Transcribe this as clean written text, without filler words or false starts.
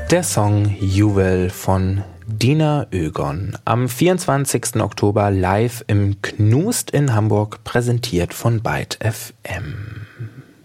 Der Song Juwel von Dina Ögon. Am 24. Oktober live im Knust in Hamburg, präsentiert von Byte FM.